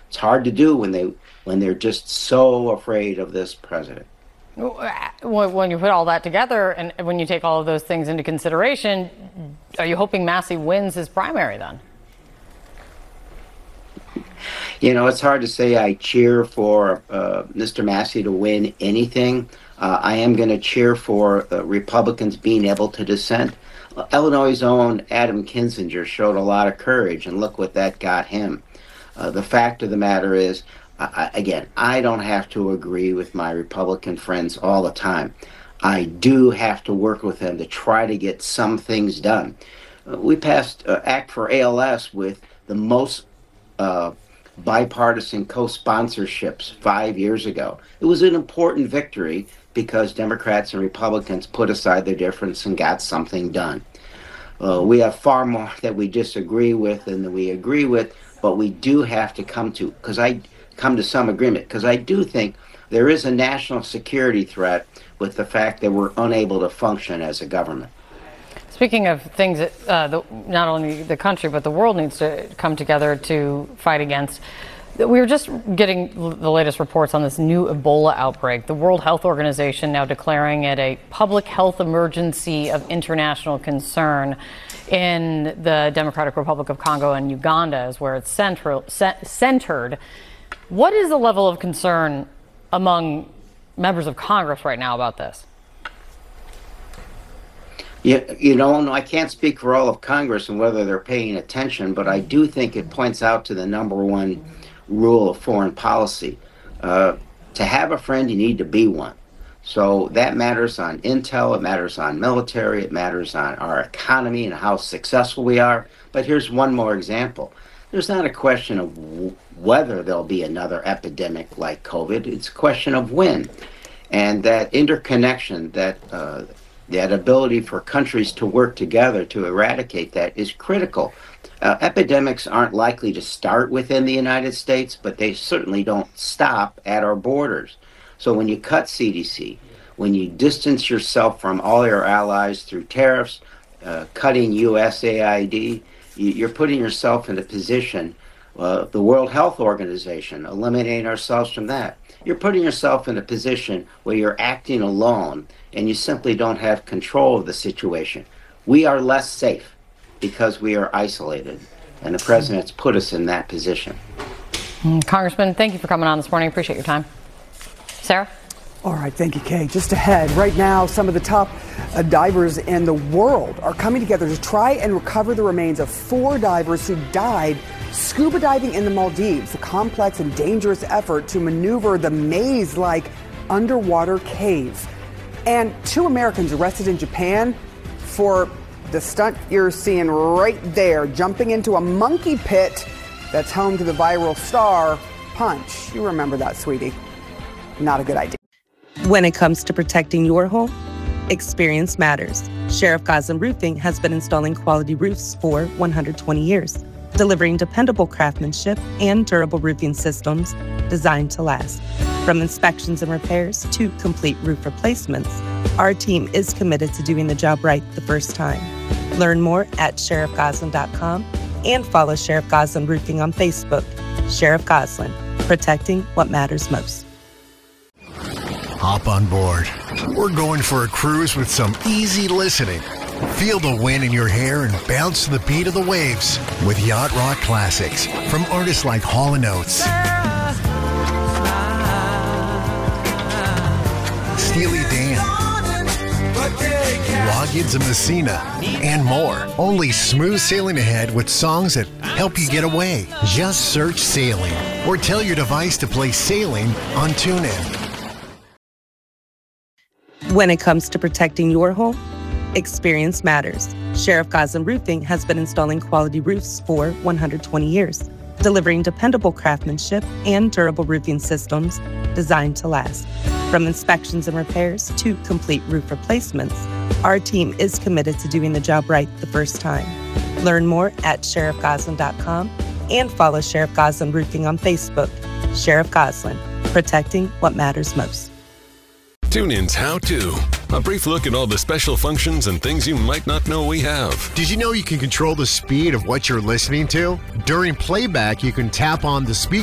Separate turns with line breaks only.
It's hard to do when they're just so afraid of this president.
When you put all that together and when you take all of those things into consideration, are you hoping Massey wins his primary then?
It's hard to say I cheer for Mr. Massey to win anything. I am going to cheer for Republicans being able to dissent. Illinois' own Adam Kinzinger showed a lot of courage, and look what that got him. The fact of the matter is, I don't have to agree with my Republican friends all the time. I do have to work with them to try to get some things done. We passed Act for ALS with the most bipartisan co-sponsorships 5 years ago. It was an important victory because Democrats and Republicans put aside their difference and got something done. We have far more that we disagree with than that we agree with, but we do have to come to some agreement, because I do think there is a national security threat with the fact that we're unable to function as a government.
Speaking of things that not only the country but the world needs to come together to fight against, we were just getting the latest reports on this new Ebola outbreak. The World Health Organization now declaring it a public health emergency of international concern in the Democratic Republic of Congo, and Uganda is where it's centered. What is the level of concern among members of Congress right now about this?
Yeah, no, I can't speak for all of Congress and whether they're paying attention, but I do think it points out to the number one rule of foreign policy. To have a friend, you need to be one. So that matters on intel, it matters on military, it matters on our economy and how successful we are. But here's one more example. There's not a question of whether there'll be another epidemic like COVID. It's a question of when. And that interconnection, that ability for countries to work together to eradicate that is critical. Epidemics aren't likely to start within the United States, but they certainly don't stop at our borders. So when you cut CDC, when you distance yourself from all your allies through tariffs, cutting USAID, you're putting yourself in a position, the World Health Organization, eliminating ourselves from that. You're putting yourself in a position where you're acting alone and you simply don't have control of the situation. We are less safe because we are isolated, and the president's put us in that position.
Congressman, thank you for coming on this morning. Appreciate your time. Sarah?
All right, thank you, Kay. Just ahead, right now, some of the top divers in the world are coming together to try and recover the remains of 4 divers who died scuba diving in the Maldives, a complex and dangerous effort to maneuver the maze-like underwater cave. And 2 Americans arrested in Japan for the stunt you're seeing right there, jumping into a monkey pit that's home to the viral star Punch. You remember that, sweetie. Not a good idea.
When it comes to protecting your home, experience matters. Sheriff Goslin Roofing has been installing quality roofs for 120 years, delivering dependable craftsmanship and durable roofing systems designed to last. From inspections and repairs to complete roof replacements, our team is committed to doing the job right the first time. Learn more at sheriffgoslin.com and follow Sheriff Goslin Roofing on Facebook. Sheriff Goslin, protecting what matters most.
Hop on board. We're going for a cruise with some easy listening. Feel the wind in your hair and bounce to the beat of the waves with Yacht Rock classics from artists like Hall & Oates, Steely Dan, Loggins and Messina, and more. Only smooth sailing ahead with songs that help you get away. Just search Sailing or tell your device to play Sailing on TuneIn.
When it comes to protecting your home, experience matters. Sheriff Goslin Roofing has been installing quality roofs for 120 years, delivering dependable craftsmanship and durable roofing systems designed to last. From inspections and repairs to complete roof replacements, our team is committed to doing the job right the first time. Learn more at sheriffgoslin.com and follow Sheriff Goslin Roofing on Facebook. Sheriff Goslin, protecting what matters most.
TuneIn's How To. A brief look at all the special functions and things you might not know we have.
Did you know you can control the speed of what you're listening to? During playback, you can tap on the speaker